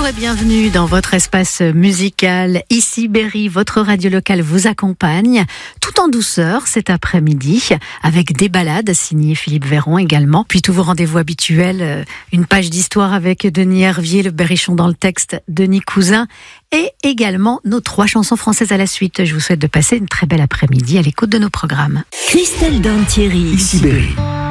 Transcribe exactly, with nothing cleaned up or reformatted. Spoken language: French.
et bienvenue dans votre espace musical. Ici Berry, votre radio locale vous accompagne tout en douceur cet après-midi avec des balades signées Philippe Véron également. Puis tous vos rendez-vous habituels, une page d'histoire avec Denis Hervier, le Berrichon dans le texte, Denis Cousin et également nos trois chansons françaises à la suite. Je vous souhaite de passer une très belle après-midi à l'écoute de nos programmes. Christelle Dantieri. Ici Berry.